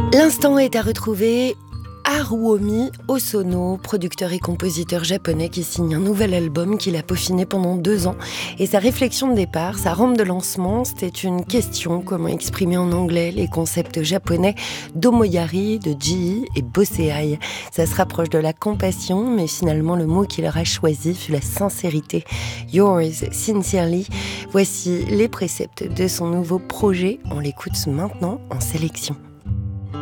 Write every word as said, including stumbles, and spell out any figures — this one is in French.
L'instant est à retrouver. Haruomi Hosono, producteur et compositeur japonais qui signe un nouvel album qu'il a peaufiné pendant deux ans. Et sa réflexion de départ, sa rampe de lancement, c'était une question: comment exprimer en anglais les concepts japonais d'omoyari, de ji et boseai. Ça se rapproche de la compassion, mais finalement le mot qu'il aura choisi fut la sincérité. Yours sincerely. Voici les préceptes de son nouveau projet. On l'écoute maintenant en sélection.